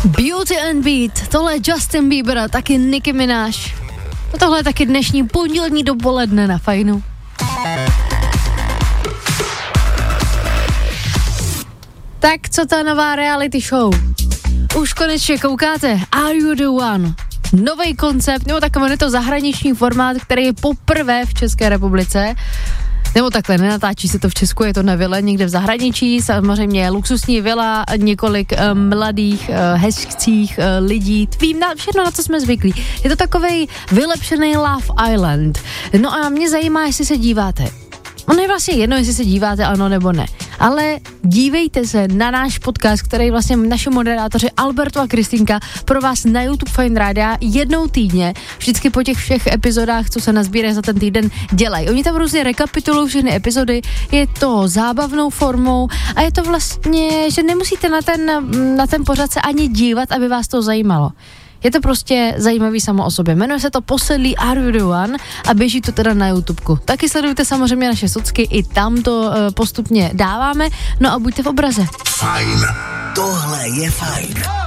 Beauty and Beat, tohle je Justin Bieber a taky Nicki Minaj. A tohle je taky dnešní pondělní dopoledne na Fajnu. Tak co ta nová reality show? Už konečně koukáte Are You The One? Nový koncept, nebo takový je to zahraniční formát, který je poprvé v České republice. Nebo takhle, nenatáčí se to v Česku, je to na vile někde v zahraničí, samozřejmě luxusní vila, několik mladých, hezkých lidí, tvím všechno, na co jsme zvyklí. Je to takovej vylepšený Love Island. No a mě zajímá, jestli se díváte. Ono je vlastně jedno, jestli se díváte ano nebo ne. Ale dívejte se na náš podcast, který vlastně naši moderátoři Alberto a Kristýnka pro vás na YouTube Fajn Rádia jednou týdně, vždycky po těch všech epizodách, co se nazbírají za ten týden, dělají. Oni tam různě rekapitulují všechny epizody, je to zábavnou formou a je to vlastně, že nemusíte na ten pořad se ani dívat, aby vás to zajímalo. Je to prostě zajímavý samo o sobě. Jmenuje se to Posedlí Are You The One a běží to teda na YouTubeku. Taky sledujte samozřejmě naše socky, i tam to postupně dáváme. No a buďte v obraze. Fajn. Tohle je fajn.